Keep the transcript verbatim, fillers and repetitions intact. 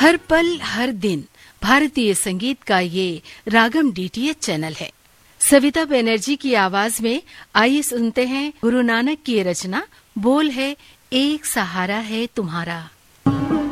हर पल हर दिन भारतीय संगीत का ये रागम डीटीएच चैनल है। सविता बनर्जी की आवाज में आइए सुनते हैं गुरु नानक की रचना। बोल है एक सहारा है तुम्हारा।